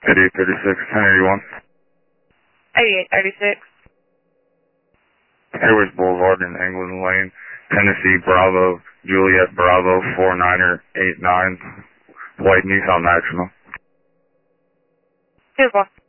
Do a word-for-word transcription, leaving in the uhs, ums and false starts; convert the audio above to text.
eighty-eight thirty-six, ten eighty-one. eighty-eight thirty-six. Airways Boulevard in England Lane, Tennessee, Bravo, Juliet, Bravo, four niner eight nine, white Nissan Maxima. Beautiful.